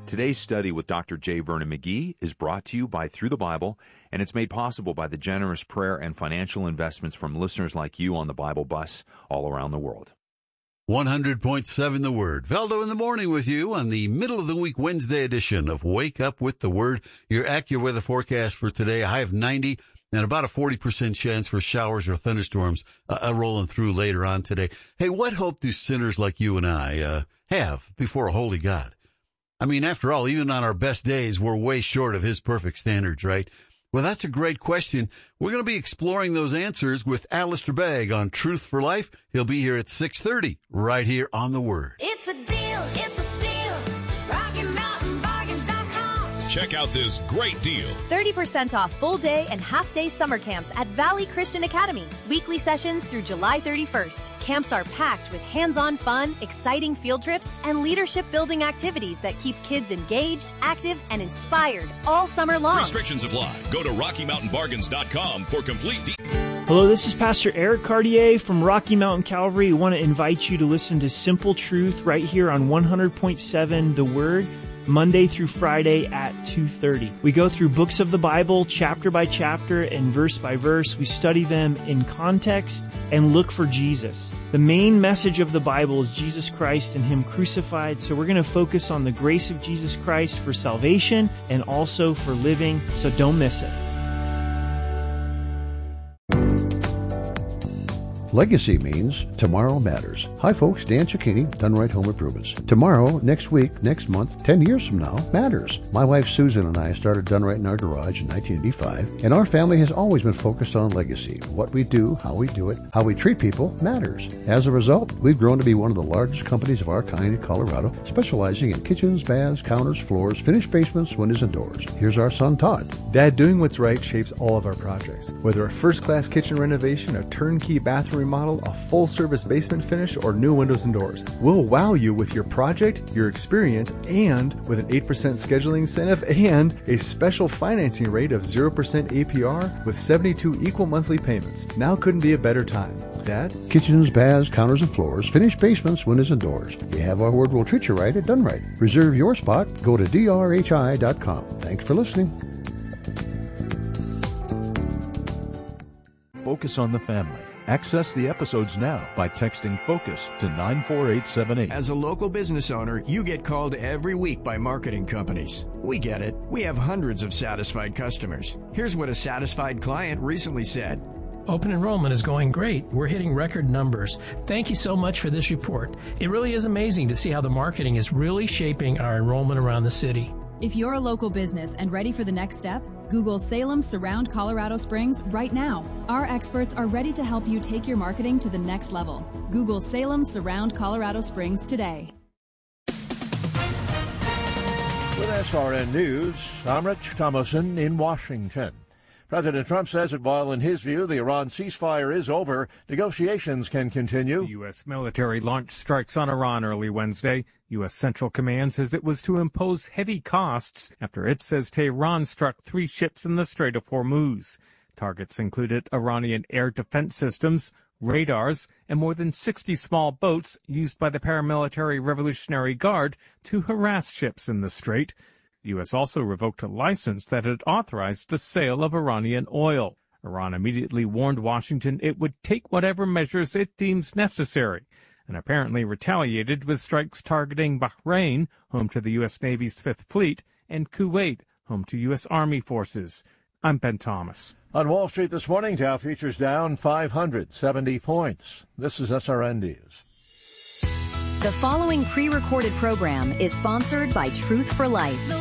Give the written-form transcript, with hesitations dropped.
Today's study with Dr. J. Vernon McGee is brought to you by Through the Bible, and it's made possible by the generous prayer and financial investments from listeners like you on the Bible Bus all around the world. 100.7 The Word. Valdo in the morning with you on the middle of the week Wednesday edition of Wake Up with the Word. Your AccuWeather forecast for today, a high of 90 and about a 40% chance for showers or thunderstorms rolling through later on today. Hey, what hope do sinners like you and I have before a holy God? I mean, after all, even on our best days, we're way short of his perfect standards, right? Well, that's a great question. We're going to be exploring those answers with Alistair Begg on Truth for Life. He'll be here at 6:30 right here on The Word. It's a deal, it's a steal. RockyMountainBargains.com. Check out this great deal. 30% off full day and half day summer camps at Valley Christian Academy. Weekly sessions through July 31st. Camps are packed with hands-on fun, exciting field trips, and leadership building activities that keep kids engaged, active, and inspired all summer long. Restrictions apply. Go to RockyMountainBargains.com for complete details. Hello, this is Pastor Eric Cartier from Rocky Mountain Calvary. We want to invite you to listen to Simple Truth right here on 100.7 The Word, Monday through Friday at 2:30. We go through books of the Bible, chapter by chapter and verse by verse. We study them in context and look for Jesus. The main message of the Bible is Jesus Christ and Him crucified, so we're going to focus on the grace of Jesus Christ for salvation and also for living, so don't miss it. Legacy means tomorrow matters. Hi folks, Dan Cicchini, Done Right Home Improvements. Tomorrow, next week, next month, 10 years from now matters. My wife Susan and I started Done Right in our garage in 1985, and our family has always been focused on legacy. What we do, how we do it, how we treat people matters. As a result, we've grown to be one of the largest companies of our kind in Colorado, specializing in kitchens, baths, counters, floors, finished basements, windows, and doors. Here's our son Todd. Dad, doing what's right shapes all of our projects. Whether a first-class kitchen renovation, a turnkey bathroom remodel, a full-service basement finish, or new windows and doors. We'll wow you with your project, your experience, and with an 8% scheduling incentive and a special financing rate of 0% APR with 72 equal monthly payments. Now couldn't be a better time. Dad? Kitchens, baths, counters, and floors, finished basements, windows, and doors. We have our word we'll treat you right at Done Right. Reserve your spot. Go to drhi.com. Thanks for listening. Focus on the family. Access the episodes now by texting FOCUS to 94878. As a local business owner, you get called every week by marketing companies. We get it. We have hundreds of satisfied customers. Here's what a satisfied client recently said. Open enrollment is going great. We're hitting record numbers. Thank you so much for this report. It really is amazing to see how the marketing is really shaping our enrollment around the city. If you're a local business and ready for the next step, Google Salem Surround Colorado Springs right now. Our experts are ready to help you take your marketing to the next level. Google Salem Surround Colorado Springs today. With SRN News, I'm Rich Thomason in Washington. President Trump says that while in his view the Iran ceasefire is over, negotiations can continue. The U.S. military launched strikes on Iran early Wednesday. U.S. Central Command says it was to impose heavy costs after it says Tehran struck 3 ships in the Strait of Hormuz. Targets included Iranian air defense systems, radars, and more than 60 small boats used by the paramilitary Revolutionary Guard to harass ships in the strait. The U.S. also revoked a license that had authorized the sale of Iranian oil. Iran immediately warned Washington it would take whatever measures it deems necessary, and apparently retaliated with strikes targeting Bahrain, home to the U.S. Navy's Fifth Fleet, and Kuwait, home to U.S. Army forces. I'm Ben Thomas. On Wall Street this morning, Dow futures down 570 points. This is SRN News. The following pre-recorded program is sponsored by Truth for Life.